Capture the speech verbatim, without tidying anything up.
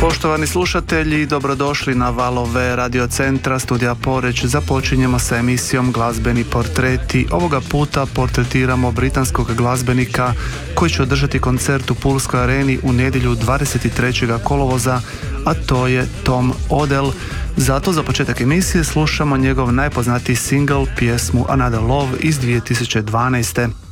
Poštovani slušatelji, dobrodošli na valove Radio Centra Studija Poreć. Započinjemo sa emisijom Glazbeni portreti. Ovoga puta portretiramo britanskog glazbenika koji će održati koncert u Pulskoj areni u nedjelju dvadeset trećeg kolovoza, a to je Tom Odell. Zato za početak emisije slušamo njegov najpoznatiji singl, pjesmu Another Love iz dvije tisuće dvanaeste.